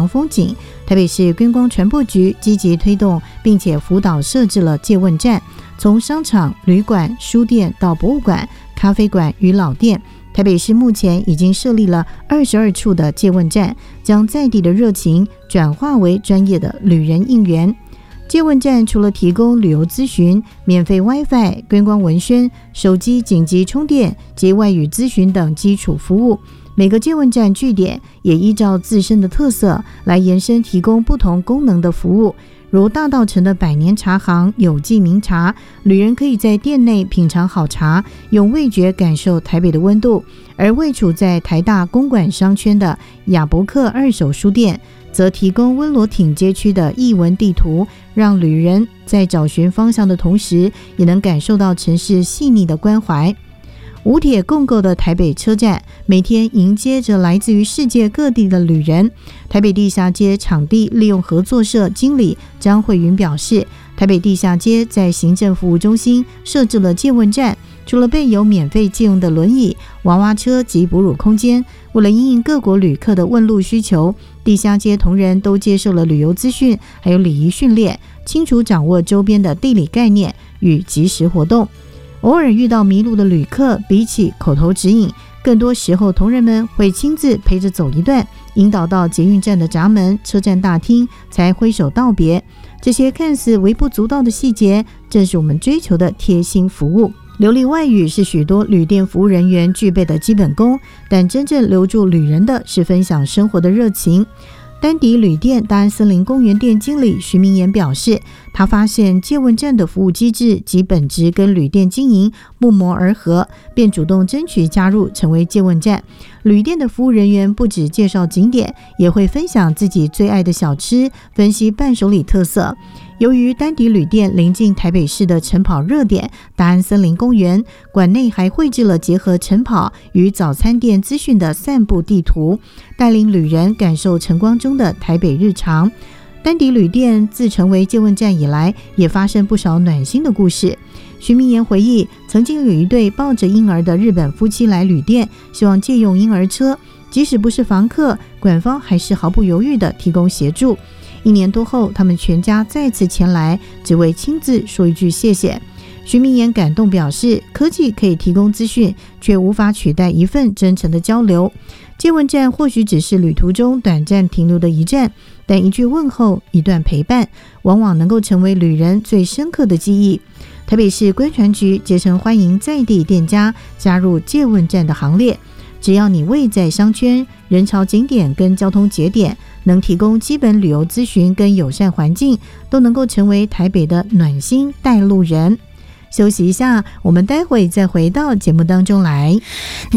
风景，台北市观光传播局积极推动并且辅导设置了借问站，从商场、旅馆、书店到博物馆、咖啡馆与老店，台北市目前已经设立了22处的借问站，将在地的热情转化为专业的旅人应援。借问站除了提供旅游咨询、免费 WiFi、观光文宣、手机紧急充电及外语咨询等基础服务，每个借问站据点也依照自身的特色来延伸提供不同功能的服务，如大稻埕的百年茶行有记名茶，旅人可以在店内品尝好茶，用味觉感受台北的温度；而位处在台大公馆商圈的亚伯克二手书店则提供温罗町街区的艺文地图，让旅人在找寻方向的同时，也能感受到城市细腻的关怀。五铁共构的台北车站每天迎接着来自于世界各地的旅人。台北地下街场地利用合作社经理张慧云表示，台北地下街在行政服务中心设置了借问站，除了备有免费借用的轮椅、娃娃车及哺乳空间，为了因应各国旅客的问路需求，地下街同仁都接受了旅游资讯还有礼仪训练，清楚掌握周边的地理概念与即时活动。偶尔遇到迷路的旅客，比起口头指引，更多时候同仁们会亲自陪着走一段，引导到捷运站的闸门、车站大厅，才挥手道别。这些看似微不足道的细节，正是我们追求的贴心服务。流利外语是许多旅店服务人员具备的基本功，但真正留住旅人的是分享生活的热情。丹迪旅店大安森林公园店经理徐明言表示，他发现借问站的服务机制及本质跟旅店经营不谋而合，便主动争取加入成为借问站。旅店的服务人员不只介绍景点，也会分享自己最爱的小吃，分析伴手礼特色。由于丹迪旅店临近台北市的晨跑热点大安森林公园，馆内还绘制了结合晨跑与早餐店资讯的散步地图，带领旅人感受晨光中的台北日常。丹迪旅店自成为借问站以来，也发生不少暖心的故事。徐明言回忆，曾经有一对抱着婴儿的日本夫妻来旅店，希望借用婴儿车，即使不是房客，馆方还是毫不犹豫地提供协助。1年多后，他们全家再次前来，只为亲自说一句谢谢。徐明言感动表示，科技可以提供资讯，却无法取代一份真诚的交流。借问站或许只是旅途中短暂停留的一站，但一句问候，一段陪伴，往往能够成为旅人最深刻的记忆。台北市观传局竭诚欢迎在地店家加入借问站的行列，只要你位在商圈、人潮景点跟交通节点，能提供基本旅游咨询跟友善环境，都能够成为台北的暖心带路人。休息一下，我们待会再回到节目当中来。